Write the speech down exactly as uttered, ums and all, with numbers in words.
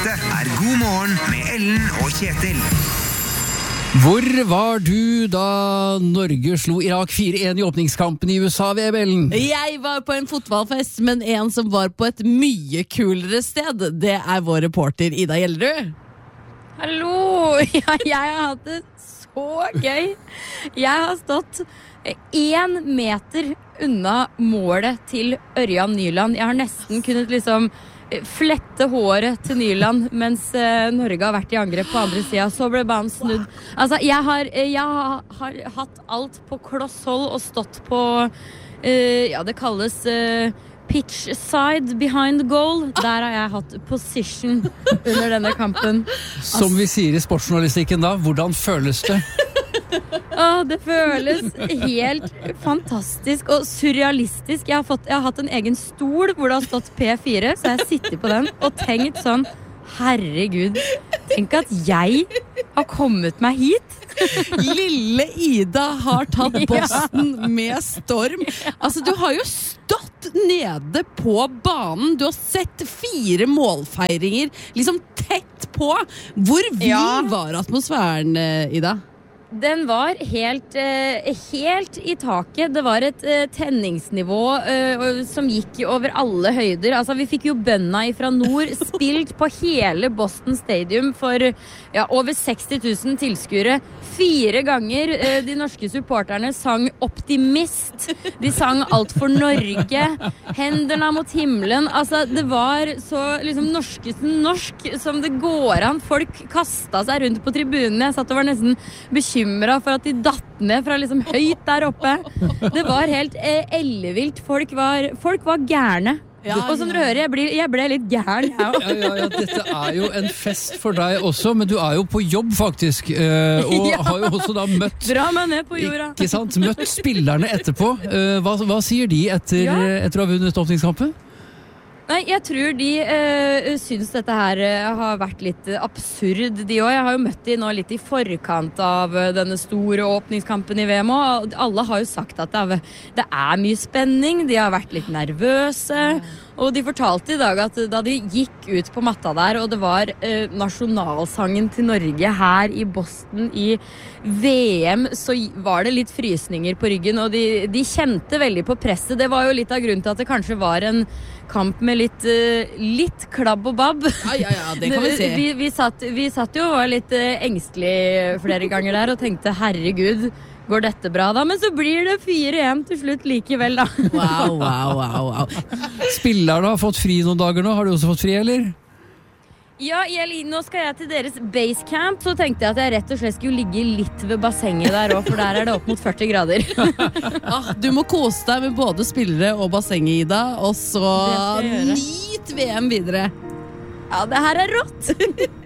Dette er God morgen med Ellen og Kjetil. Hvor var du da Norge slo Irak fire en i åpningskampen i U S A, ved Ellen? Jeg var på en fotballfest, men en som var på et mye kulere sted. Det er vår reporter Ida Gjellerud. Hallo! Ja, jeg har hatt det så gøy. Jeg har stått én meter unna målet til Ørjan Nyland. Jeg har nesten kunnet liksom flette håret til Nyland mens eh, Norge har vært i angrep på andre siden. Så ble banen snudd. Altså, jeg har, jeg har, har hatt alt på kloss hold og stått på eh, ja, det kalles eh, pitch side behind goal. Der har jeg hatt position under denne kampen. Som vi sier i sportsjournalistikken da, hvordan føles det? Åh, det føles helt fantastisk og surrealistisk. Jeg har, fått, jeg har hatt en egen stol hvor det har stått P fire, så jeg sitter på den og tenkt sånn, herregud, tenk at jeg har kommet meg hit. Lille Ida har tatt Boston med storm. Altså, du har jo stått nede på banen. Du har sett fire målfeiringer liksom tett på. Hvor vill Ja. var atmosfæren, Ida? Den var helt, eh, helt i taket. Det var et eh, tenningsnivå eh, som gikk over alle høyder. Altså, vi fikk jo bønna ifra nord spilt på hele Boston Stadium for ja, over seksti tusen tilskuere. Fire ganger eh, de norske supporterne sang Optimist. De sang Alt for Norge. Hendene mot himmelen. Altså, det var så liksom norskesen norsk som det går an. Folk kastet seg rundt på tribunene. Jeg satt og var nesten bekymret for at de datt ned fra liksom høyt der oppe. Det var helt eh, ellevilt. Folk var, folk var gærne. Ja, og som dere hører, jeg, blir, jeg ble litt gæren. Ja. Ja, ja, ja, dette er jo en fest for deg også, men du er jo på jobb faktisk, eh, og Ja. har jo også da møtt, Dra meg ned på jorda. ikke sant, møtt spillerne etterpå. Eh, hva, hva sier de etter, Ja. etter å ha vunnet åpningskampen? Nei, jeg tror de uh, syns dette her uh, har vært litt uh, absurd, de også. Jeg har jo møtt de nå litt i forkant av uh, denne store åpningskampen i V M, og alle har jo sagt at det er, det er mye spenning, de har vært litt nervøse, og de fortalte i dag at da de gikk ut på matta der, og det var uh, nasjonalsangen til Norge her i Boston i V M, så var det litt frysninger på ryggen, og de, de kjente veldig på presset. Det var jo litt av grunnen til at det kanskje var en kamp med litt, uh, litt klabb og babb. Ja, ja, ja, det kan vi se. Vi, vi, satt, vi satt jo og var litt uh, engstelig flere ganger der og tenkte, herregud, går dette bra da? Men så blir det fire en til slutt likevel da. Wow, wow, wow, wow. Spillerne har fått fri noen dager nå, har du også fått fri, eller? Ja, jeg, nå skal jeg til deres basecamp, så tenkte jeg at jeg rett og slett skulle ligge litt ved bassenget der også, for der er det opp mot førti grader. Ah, du må kose deg med både spillere og bassenget, Ida, og så Det skal jeg gjøre. nyt V M videre. Ja, det her er rått!